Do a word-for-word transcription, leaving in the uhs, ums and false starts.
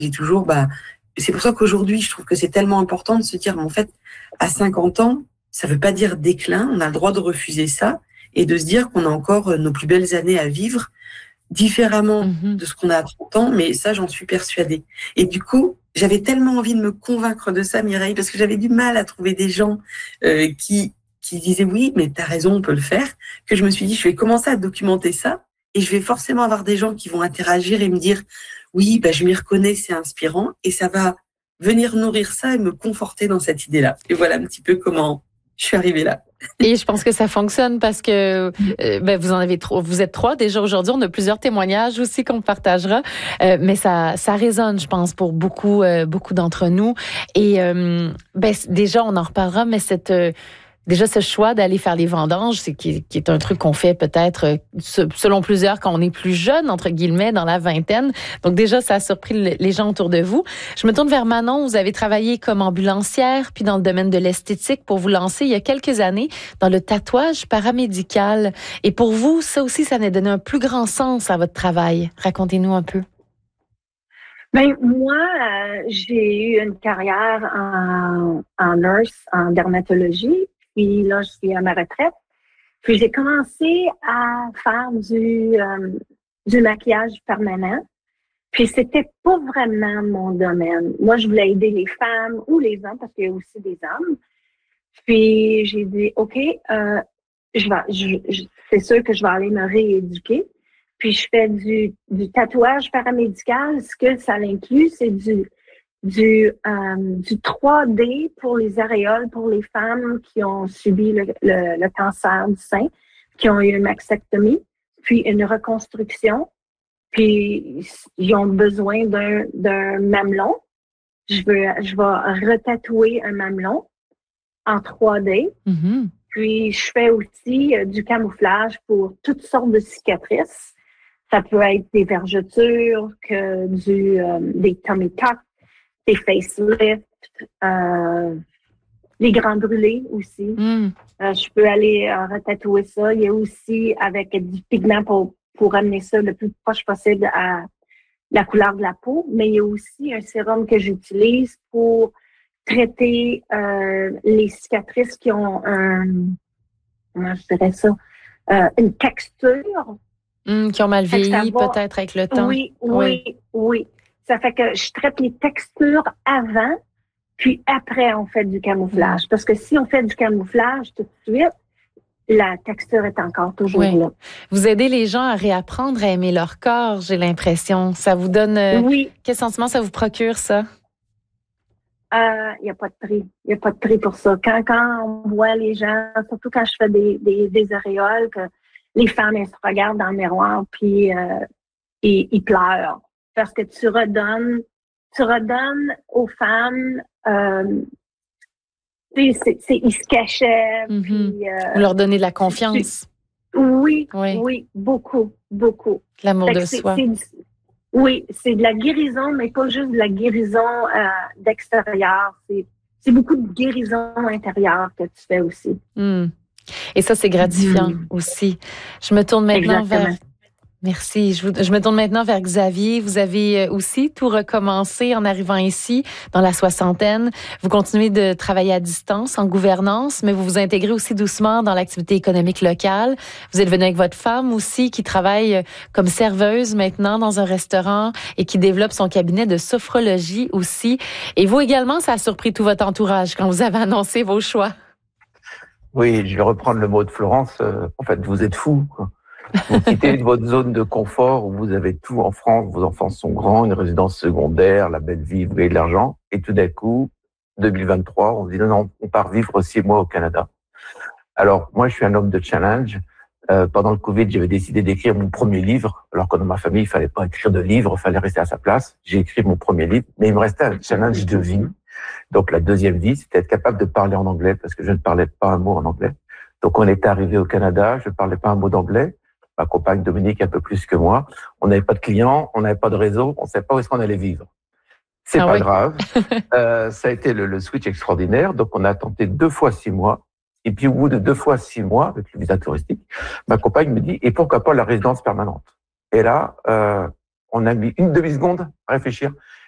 dis toujours, bah, c'est pour ça qu'aujourd'hui, je trouve que c'est tellement important de se dire, mais en fait, à cinquante ans, ça veut pas dire déclin, on a le droit de refuser ça et de se dire qu'on a encore nos plus belles années à vivre différemment Mhm. de ce qu'on a à trente ans, mais ça, j'en suis persuadée. Et du coup, j'avais tellement envie de me convaincre de ça, Mireille, parce que j'avais du mal à trouver des gens euh, qui qui disaient oui, mais t'as raison, on peut le faire, que je me suis dit, je vais commencer à documenter ça et je vais forcément avoir des gens qui vont interagir et me dire oui, bah, je m'y reconnais, c'est inspirant et ça va venir nourrir ça et me conforter dans cette idée-là. Et voilà un petit peu comment je suis arrivée là. Et je pense que ça fonctionne parce que euh, ben, vous en avez trop, vous êtes trois déjà aujourd'hui. On a plusieurs témoignages aussi qu'on partagera, euh, mais ça, ça résonne, je pense, pour beaucoup, euh, beaucoup d'entre nous. Et euh, ben déjà, on en reparlera, mais cette euh, Déjà, ce choix d'aller faire les vendanges, c'est qui, qui est un truc qu'on fait peut-être, euh, selon plusieurs, quand on est plus jeune, entre guillemets, dans la vingtaine. Donc déjà, ça a surpris les gens autour de vous. Je me tourne vers Manon. Vous avez travaillé comme ambulancière, puis dans le domaine de l'esthétique pour vous lancer il y a quelques années dans le tatouage paramédical. Et pour vous, ça aussi, ça a donné un plus grand sens à votre travail. Racontez-nous un peu. Ben moi, euh, j'ai eu une carrière en, en nurse, en dermatologie. Puis là, je suis à ma retraite. Puis j'ai commencé à faire du, euh, du maquillage permanent. Puis c'était pas vraiment mon domaine. Moi, je voulais aider les femmes ou les hommes, parce qu'il y a aussi des hommes. Puis j'ai dit, OK, euh, je vais, je, je, c'est sûr que je vais aller me rééduquer. Puis je fais du, du tatouage paramédical. Ce que ça inclut, c'est du du euh, du trois D pour les aréoles pour les femmes qui ont subi le, le, le cancer du sein, qui ont eu une mastectomie, puis une reconstruction, puis ils ont besoin d'un d'un mamelon. Je veux je vais retatouer un mamelon en trois D. Mm-hmm. Puis je fais aussi euh, du camouflage pour toutes sortes de cicatrices. Ça peut être des vergetures, que du euh, des tummy tucks, des facelifts, euh, les grands brûlés aussi. Mm. Euh, je peux aller euh, retatouer ça. Il y a aussi avec du pigment pour, pour amener ça le plus proche possible à la couleur de la peau. Mais il y a aussi un sérum que j'utilise pour traiter euh, les cicatrices qui ont un, comment je dirais ça, euh, une texture. Mm, qui ont mal vieilli peut-être avec le temps. Oui, oui, oui, oui. Ça fait que je traite les textures avant, puis après, on fait du camouflage. Parce que si on fait du camouflage tout de suite, la texture est encore toujours oui. là. Vous aidez les gens à réapprendre à aimer leur corps, j'ai l'impression. Ça vous donne... Euh, oui. Quel sentiment ça vous procure, ça? Il euh, n'y a pas de prix. Il n'y a pas de prix pour ça. Quand, quand on voit les gens, surtout quand je fais des, des, des aréoles, que les femmes, elles se regardent dans le miroir, puis euh, ils, ils pleurent. Parce que tu redonnes, tu redonnes aux femmes, euh, c'est, c'est, ils se cachaient. Mm-hmm. Puis, euh, vous leur donnez de la confiance. Oui, oui, oui, beaucoup, beaucoup. L'amour de c'est, soi. C'est, oui, c'est de la guérison, mais pas juste de la guérison euh, d'extérieur. C'est, c'est beaucoup de guérison intérieure que tu fais aussi. Mm. Et ça, c'est gratifiant mm. aussi. Je me tourne maintenant Exactement. vers... Merci. Je, vous, je me tourne maintenant vers Xavier. Vous avez aussi tout recommencé en arrivant ici, dans la soixantaine. Vous continuez de travailler à distance, en gouvernance, mais vous vous intégrez aussi doucement dans l'activité économique locale. Vous êtes venu avec votre femme aussi, qui travaille comme serveuse maintenant dans un restaurant et qui développe son cabinet de sophrologie aussi. Et vous également, ça a surpris tout votre entourage quand vous avez annoncé vos choix. Oui, je vais reprendre le mot de Florence. Euh, en fait, vous êtes fous, quoi. Vous quittez votre zone de confort où vous avez tout en France, vos enfants sont grands, une résidence secondaire, la belle vie, vous avez de l'argent. Et tout d'un coup, deux mille vingt-trois, on se dit non, non, on part vivre six mois au Canada. Alors, moi, je suis un homme de challenge. Euh, pendant le Covid, j'avais décidé d'écrire mon premier livre, alors que dans ma famille, il fallait pas écrire de livre, il fallait rester à sa place. J'ai écrit mon premier livre, mais il me restait un challenge de vie. Donc, la deuxième vie, c'était être capable de parler en anglais, parce que je ne parlais pas un mot en anglais. Donc, on était arrivé au Canada, je ne parlais pas un mot d'anglais. Ma compagne Dominique un peu plus que moi. On n'avait pas de clients, on n'avait pas de réseau, on ne savait pas où est-ce qu'on allait vivre. C'est ah pas oui. grave. euh, ça a été le, le switch extraordinaire. Donc, on a tenté deux fois six mois. Et puis, au bout de deux fois six mois, avec le visa touristique, ma compagne me dit, et pourquoi pas la résidence permanente? Et là, euh, on a mis une demi-seconde à réfléchir.